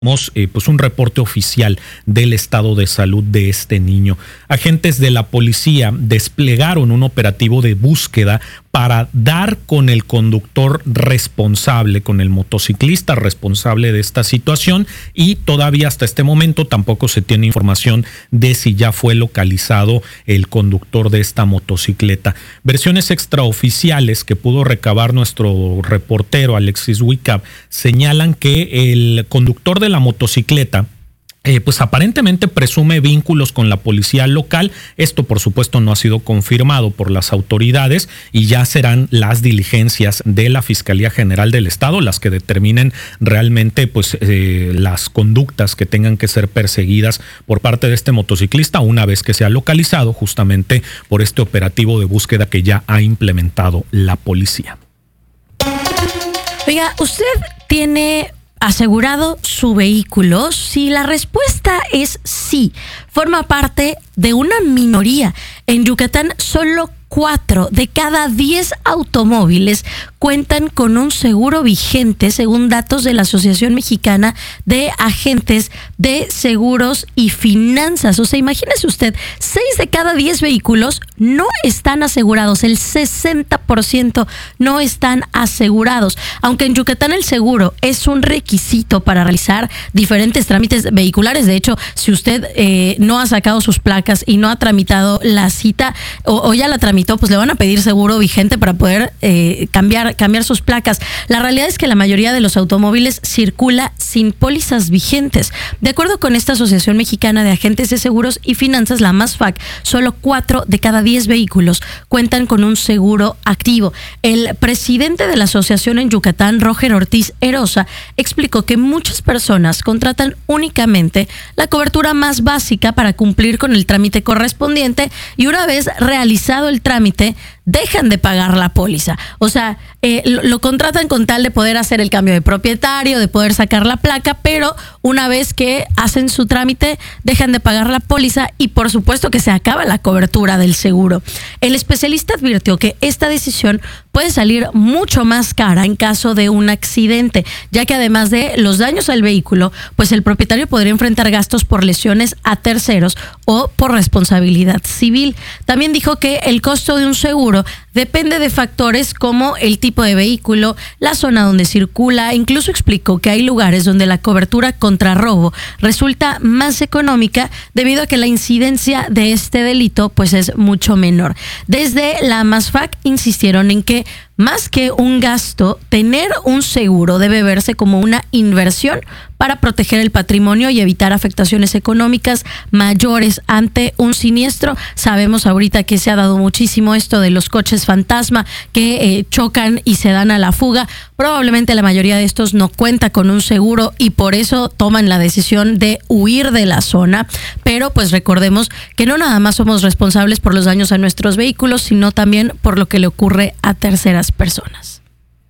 Pues un reporte oficial del estado de salud de este niño. Agentes de la policía desplegaron un operativo de búsqueda para dar con el conductor responsable, con el motociclista responsable de esta situación, y todavía hasta este momento tampoco se tiene información de si ya fue localizado el conductor de esta motocicleta. Versiones extraoficiales que pudo recabar nuestro reportero Alexis Wicab señalan que el conductor de la motocicleta pues aparentemente presume vínculos con la policía local. Esto por supuesto no ha sido confirmado por las autoridades y ya serán las diligencias de la Fiscalía General del Estado las que determinen realmente pues las conductas que tengan que ser perseguidas por parte de este motociclista una vez que sea localizado justamente por este operativo de búsqueda que ya ha implementado la policía. Oiga, ¿usted tiene asegurado su vehículo? Si la respuesta es sí, forma parte de una minoría. En Yucatán, solo 4 de cada 10 automóviles cuentan con un seguro vigente, según datos de la Asociación Mexicana de Agentes de Seguros y Finanzas. O sea, imagínese usted, 6 de cada 10 vehículos no están asegurados, el 60% no están asegurados. Aunque en Yucatán el seguro es un requisito para realizar diferentes trámites vehiculares. De hecho, si usted no ha sacado sus placas y no ha tramitado la cita o ya la tramitó, pues le van a pedir seguro vigente para poder cambiar sus placas. La realidad es que la mayoría de los automóviles circula sin pólizas vigentes. De acuerdo con esta Asociación Mexicana de Agentes de Seguros y Finanzas, la MASFAC, solo 4 de cada 10 vehículos cuentan con un seguro activo. El presidente de la asociación en Yucatán, Roger Ortiz Erosa, explicó que muchas personas contratan únicamente la cobertura más básica para cumplir con el trámite correspondiente y una vez realizado el trámite, dejan de pagar la póliza. O sea, lo contratan con tal de poder hacer el cambio de propietario, de poder sacar la placa, pero una vez que hacen su trámite, dejan de pagar la póliza y por supuesto que se acaba la cobertura del seguro. El especialista advirtió que esta decisión puede salir mucho más cara en caso de un accidente, ya que además de los daños al vehículo, pues el propietario podría enfrentar gastos por lesiones a terceros o por responsabilidad civil. También dijo que el costo de un seguro depende de factores como el tipo de vehículo, la zona donde circula. Incluso explicó que hay lugares donde la cobertura contra robo resulta más económica debido a que la incidencia de este delito pues es mucho menor. Desde la MASFAC insistieron en que más que un gasto, tener un seguro debe verse como una inversión para proteger el patrimonio y evitar afectaciones económicas mayores ante un siniestro. Sabemos ahorita que se ha dado muchísimo esto de los coches fantasma que chocan y se dan a la fuga. Probablemente la mayoría de estos no cuenta con un seguro y por eso toman la decisión de huir de la zona. Pero pues recordemos que no nada más somos responsables por los daños a nuestros vehículos, sino también por lo que le ocurre a terceras personas.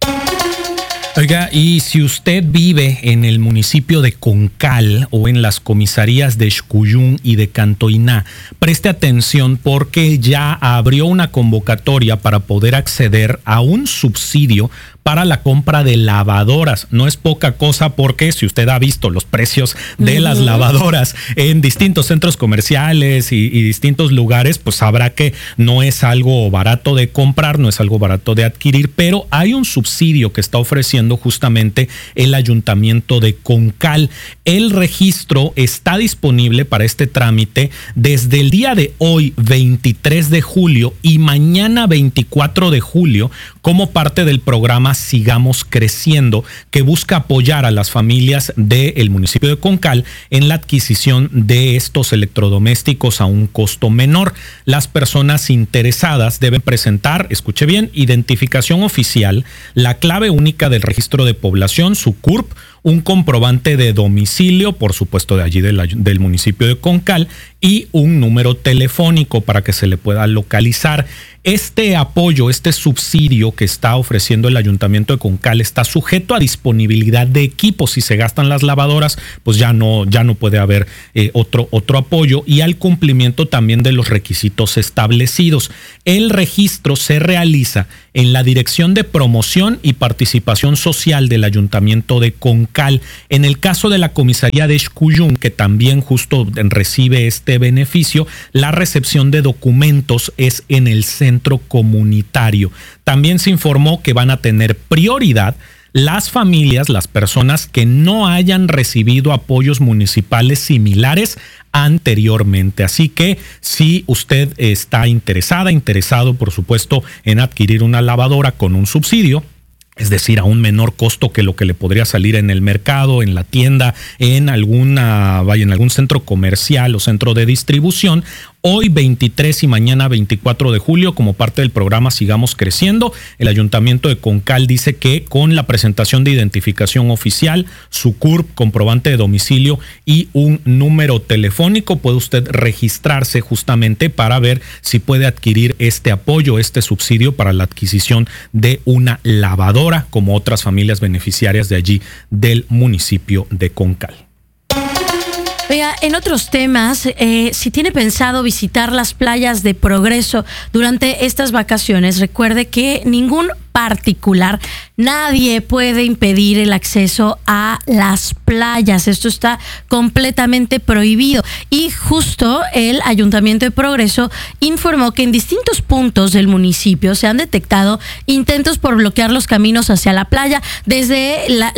Oiga, y si usted vive en el municipio de Concal o en las comisarías de Xcuyún y de Cantoiná, preste atención porque ya abrió una convocatoria para poder acceder a un subsidio para la compra de lavadoras. No es poca cosa porque si usted ha visto los precios de las lavadoras en distintos centros comerciales y distintos lugares, pues sabrá que no es algo barato de comprar, no es algo barato de adquirir, pero hay un subsidio que está ofreciendo justamente el Ayuntamiento de Concal. El registro está disponible para este trámite desde el día de hoy, 23 de julio, y mañana, 24 de julio, como parte del programa Sigamos Creciendo, que busca apoyar a las familias del municipio de Concal en la adquisición de estos electrodomésticos a un costo menor. Las personas interesadas deben presentar, escuche bien, identificación oficial, la clave única del registro de población, su CURP, un comprobante de domicilio, por supuesto de allí del municipio de Concal, y un número telefónico para que se le pueda localizar. Este apoyo, este subsidio que está ofreciendo el Ayuntamiento de Concal está sujeto a disponibilidad de equipos. Si se gastan las lavadoras, pues ya no puede haber otro apoyo, y al cumplimiento también de los requisitos establecidos. El registro se realiza en la Dirección de Promoción y Participación Social del Ayuntamiento de Concal. Concal. En el caso de la comisaría de Xcuyún, que también justo recibe este beneficio, la recepción de documentos es en el centro comunitario. También se informó que van a tener prioridad las familias, las personas que no hayan recibido apoyos municipales similares anteriormente. Así que si usted está interesado, por supuesto, en adquirir una lavadora con un subsidio, es decir, a un menor costo que lo que le podría salir en el mercado, en la tienda, en algún centro comercial o centro de distribución, hoy 23 y mañana 24 de julio, como parte del programa Sigamos Creciendo, el Ayuntamiento de Concal dice que con la presentación de identificación oficial, su CURP, comprobante de domicilio y un número telefónico, puede usted registrarse justamente para ver si puede adquirir este apoyo, este subsidio para la adquisición de una lavadora, como otras familias beneficiarias de allí del municipio de Concal. Oiga, en otros temas, si tiene pensado visitar las playas de Progreso durante estas vacaciones, recuerde que ningún particular, nadie puede impedir el acceso a las playas. Esto está completamente prohibido. Y justo el Ayuntamiento de Progreso informó que en distintos puntos del municipio se han detectado intentos por bloquear los caminos hacia la playa, desde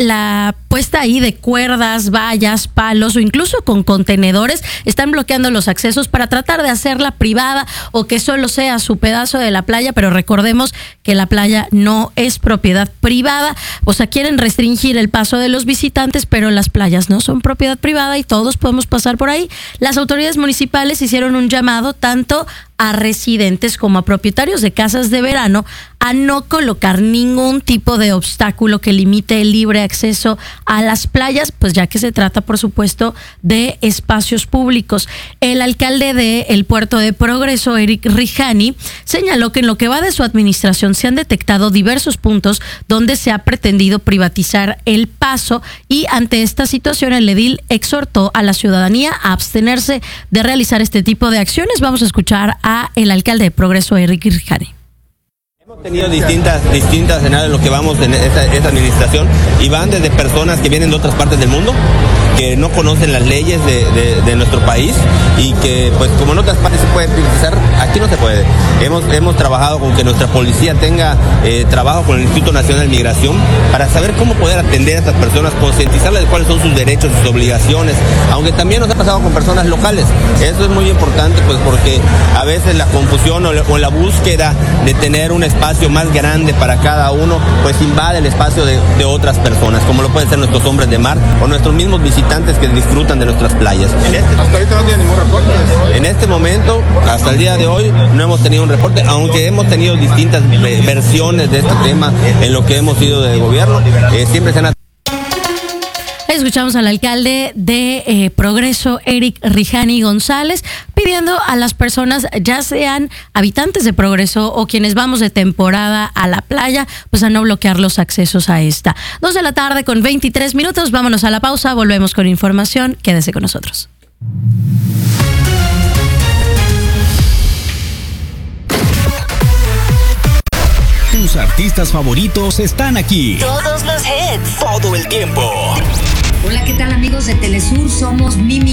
la puesta ahí de cuerdas, vallas, palos o incluso con contenedores. Están bloqueando los accesos para tratar de hacerla privada o que solo sea su pedazo de la playa, pero recordemos que la playa no es propiedad privada. O sea, quieren restringir el paso de los visitantes, pero las playas no son propiedad privada y todos podemos pasar por ahí. Las autoridades municipales hicieron un llamado tanto a residentes como a propietarios de casas de verano a no colocar ningún tipo de obstáculo que limite el libre acceso a las playas, pues ya que se trata, por supuesto, de espacios públicos. El alcalde del Puerto de Progreso, Eric Rijani, señaló que en lo que va de su administración se han detectado diversos puntos donde se ha pretendido privatizar el paso, y ante esta situación el edil exhortó a la ciudadanía a abstenerse de realizar este tipo de acciones. Vamos a escuchar a el alcalde de Progreso, Eric Rijani. Hemos tenido distintas en lo que vamos en esta administración, y van desde personas que vienen de otras partes del mundo, que no conocen las leyes de nuestro país, y que pues como en otras partes se puede privatizar, aquí no se puede. Hemos trabajado con que nuestra policía tenga trabajo con el Instituto Nacional de Migración para saber cómo poder atender a estas personas, concientizarles de cuáles son sus derechos, sus obligaciones, aunque también nos ha pasado con personas locales. Eso es muy importante, pues porque a veces la confusión o la búsqueda de tener un espacio más grande para cada uno, pues invade el espacio de otras personas, como lo pueden ser nuestros hombres de mar o nuestros mismos visitantes que disfrutan de nuestras playas. Hasta ahorita no tiene ningún reporte. En este momento, hasta el día de hoy, no hemos tenido un reporte, aunque hemos tenido distintas versiones de este tema en lo que hemos ido de gobierno. Siempre se han... Escuchamos al alcalde de Progreso, Eric Rijani González, pidiendo a las personas, ya sean habitantes de Progreso o quienes vamos de temporada a la playa, pues a no bloquear los accesos a esta. 2:23 p.m, vámonos a la pausa, volvemos con información, quédese con nosotros. Tus artistas favoritos están aquí. Todos los hits. Todo el tiempo. Hola, ¿qué tal amigos de Telesur? Somos Mimi